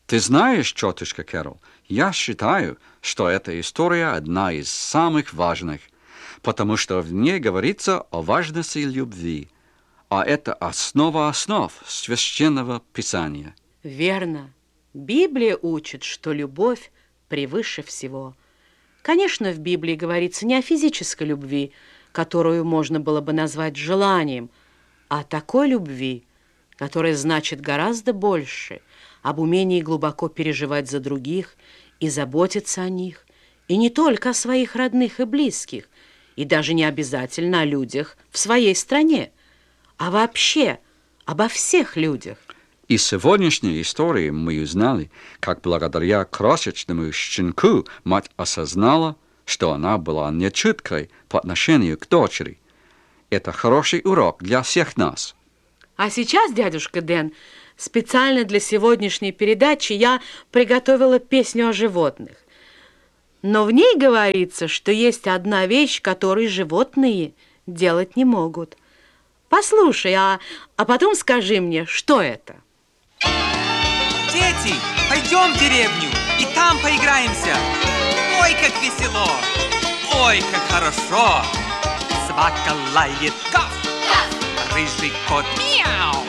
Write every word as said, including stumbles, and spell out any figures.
Ты знаешь, тетушка Кэрол, я считаю, что эта история одна из самых важных, потому что в ней говорится о важности любви, а это основа основ Священного Писания. Верно. Библия учит, что любовь превыше всего. Конечно, в Библии говорится не о физической любви, которую можно было бы назвать желанием, а о такой любви, которая значит гораздо больше, об умении глубоко переживать за других и заботиться о них, и не только о своих родных и близких, и даже не обязательно о людях в своей стране, а вообще обо всех людях. Из сегодняшней истории мы узнали, как благодаря крошечному щенку мать осознала, что она была нечуткой по отношению к дочери. Это хороший урок для всех нас. А сейчас, дядюшка Дэн, специально для сегодняшней передачи я приготовила песню о животных. Но в ней говорится, что есть одна вещь, которую животные делать не могут. Послушай, а, а потом скажи мне, что это? Дети, пойдем в деревню и там поиграемся. Ой, как весело! Ой, как хорошо! Собака лает, гав! Рыжий кот, мяу!